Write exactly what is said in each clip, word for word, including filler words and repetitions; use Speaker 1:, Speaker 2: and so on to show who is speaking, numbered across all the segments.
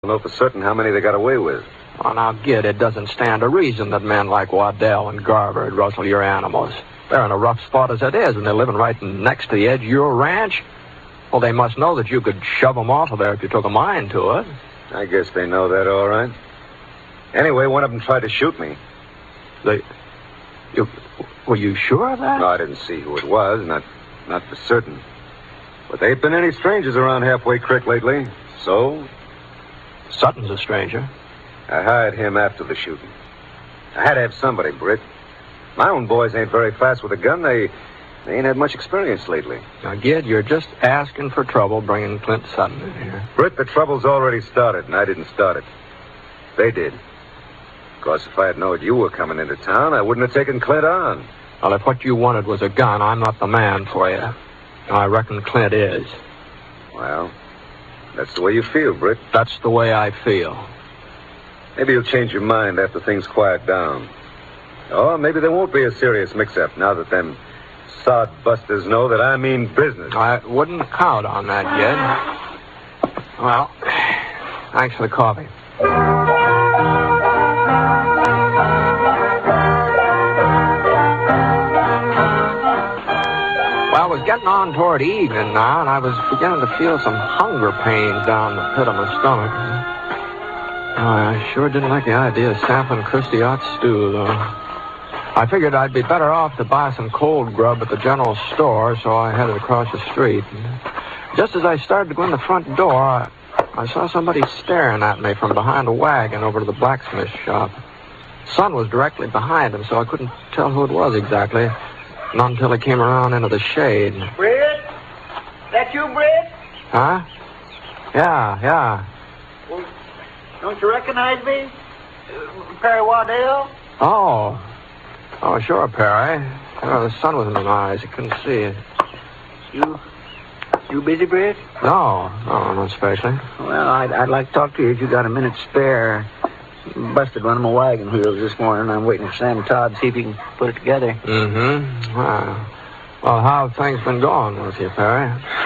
Speaker 1: know for certain how many they got away with.
Speaker 2: Well, now, Gid, it doesn't stand to reason that men like Waddell and Garver would rustle your animals. They're in a rough spot as it is, and they're living right next to the edge of your ranch. Well, they must know that you could shove them off of there if you took a mind to it.
Speaker 1: I guess they know that all right. Anyway, one of them tried to shoot me.
Speaker 2: They... You... Were you sure of that?
Speaker 1: No, I didn't see who it was, not, not for certain. But there ain't been any strangers around Halfway Creek lately, so...
Speaker 2: Sutton's a stranger.
Speaker 1: I hired him after the shooting. I had to have somebody, Britt. My own boys ain't very fast with a gun. They, they ain't had much experience lately.
Speaker 2: Now, Gid, you're just asking for trouble bringing Clint Sutton in here.
Speaker 1: Britt, the trouble's already started, and I didn't start it. They did. Of course, if I had known you were coming into town, I wouldn't have taken Clint on.
Speaker 2: Well, if what you wanted was a gun, I'm not the man for you. I reckon Clint is.
Speaker 1: Well, that's the way you feel, Britt.
Speaker 2: That's the way I feel.
Speaker 1: Maybe you'll change your mind after things quiet down. Or maybe there won't be a serious mix-up now that them sodbusters know that I mean business.
Speaker 2: I wouldn't count on that, Gid. Well, thanks for the coffee. Well, it was getting on toward evening now, and I was beginning to feel some hunger pains down the pit of my stomach. Oh, I sure didn't like the idea of sampling Christy Ott's stew, though. I figured I'd be better off to buy some cold grub at the general store, so I headed across the street. And just as I started to go in the front door, I, I saw somebody staring at me from behind a wagon over to the blacksmith shop. The sun was directly behind him, so I couldn't tell who it was exactly, not until he came around into the shade.
Speaker 3: Britt? That you, Britt?
Speaker 2: Huh? Yeah, yeah.
Speaker 3: Well, don't you recognize me? Uh, Perry Waddell?
Speaker 2: Oh. Oh, sure, Perry. Oh, the sun was in my eyes. I couldn't see it.
Speaker 3: You... You busy, Britt?
Speaker 2: No. No, not especially.
Speaker 3: Well, I'd, I'd like to talk to you if you got a minute spare. Busted one of my wagon wheels this morning. I'm waiting for Sam Todd to see if he can put it together.
Speaker 2: Mm-hmm. Well, well how have things been going with you, Perry?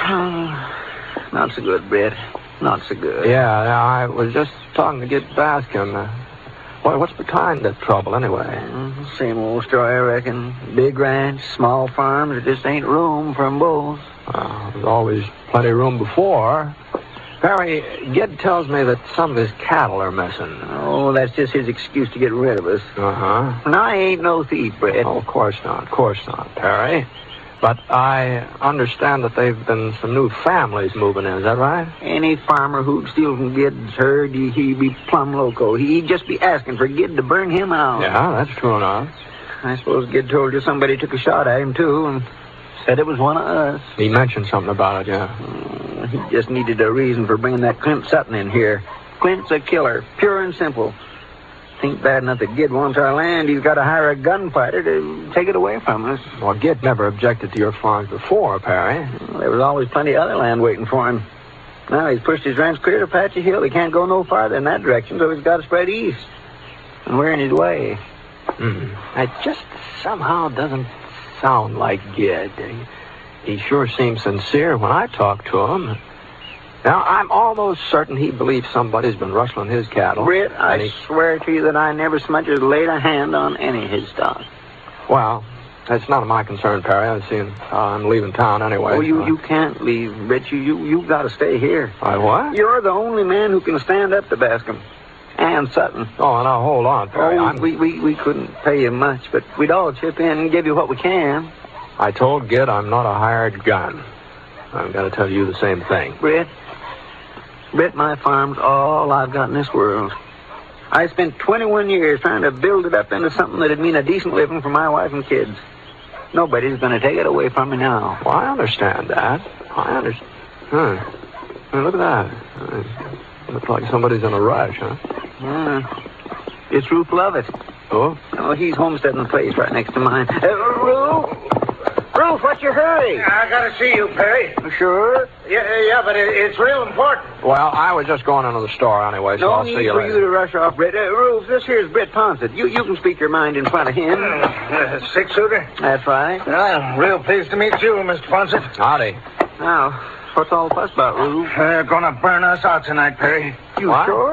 Speaker 3: Not so good, Britt. Not so good.
Speaker 2: Yeah, yeah, I was just talking to Gid Baskin. Uh, what, what's behind the trouble, anyway?
Speaker 3: Mm, same old story, I reckon. Big ranch, small farms, there just ain't room for 'em both.
Speaker 2: Uh, there's always plenty of room before. Perry, Gid tells me that some of his cattle are missing.
Speaker 3: Oh, that's just his excuse to get rid of us.
Speaker 2: Uh-huh.
Speaker 3: And I ain't no thief, Britt.
Speaker 2: Oh, of course not, of course not, Perry. But I understand that there've been some new families moving in, is that right?
Speaker 3: Any farmer who'd steal from Gid's herd, he, he'd be plumb loco. He'd just be asking for Gid to burn him out.
Speaker 2: Yeah, that's true enough.
Speaker 3: I suppose Gid told you somebody took a shot at him, too, and said it was one of us.
Speaker 2: He mentioned something about it, yeah.
Speaker 3: Uh, he just needed a reason for bringing that Clint Sutton in here. Clint's a killer, pure and simple. Think bad enough that Gid wants our land. He's got to hire a gunfighter to take it away from us.
Speaker 2: Well, Gid never objected to your farms before, Perry.
Speaker 3: Well, there was always plenty of other land waiting for him. Now he's pushed his ranch clear to Apache Hill. He can't go no farther in that direction, so he's got to spread east. And we're in his way.
Speaker 2: Hmm. It just somehow doesn't sound like Gid. He, he sure seems sincere when I talk to him. Now, I'm almost certain he believes somebody's been rustling his cattle.
Speaker 3: Britt, I
Speaker 2: he...
Speaker 3: swear to you that I never so much as laid a hand on any of his stock.
Speaker 2: Well, that's none of my concern, Perry. I've seen uh, I'm leaving town anyway.
Speaker 3: Oh, you,
Speaker 2: so...
Speaker 3: you can't leave, Britt. You, you, you've got to stay here.
Speaker 2: I what?
Speaker 3: You're the only man who can stand up to Bascom. And Sutton.
Speaker 2: Oh, now, hold on, Perry.
Speaker 3: Oh,
Speaker 2: I'm...
Speaker 3: we, we, we couldn't pay you much, but we'd all chip in and give you what we can.
Speaker 2: I told Gid I'm not a hired gun. I've got to tell you the same thing.
Speaker 3: Britt, Britt, my farm's all I've got in this world. I spent twenty-one years trying to build it up into something that'd mean a decent living for my wife and kids. Nobody's going to take it away from me now.
Speaker 2: Well, I understand that. I understand. Hmm. Hey, look at that. Uh, looks like somebody's in a rush, huh?
Speaker 3: Yeah. It's Ruth Lovett.
Speaker 2: Oh?
Speaker 3: Oh, he's homesteading the place right next to mine. Uh, Ruth! Ruth, what's your hurry?
Speaker 4: I gotta see you, Perry.
Speaker 3: Sure?
Speaker 4: Yeah, yeah, but it, it's real important.
Speaker 2: Well, I was just going into the store anyway, so
Speaker 3: no
Speaker 2: I'll
Speaker 3: need
Speaker 2: see you
Speaker 3: for
Speaker 2: later.
Speaker 3: you to rush off, Britt. Uh, Ruth, this here's Britt Ponsett. You, you can speak your mind in front of him.
Speaker 4: Uh, six-shooter?
Speaker 3: That's right.
Speaker 4: Well, real pleased to meet you, Mister Ponsett.
Speaker 2: Howdy.
Speaker 3: Now, What's all the fuss about, Rube?
Speaker 4: They're gonna burn us out tonight, Perry.
Speaker 3: You
Speaker 2: What?
Speaker 3: sure?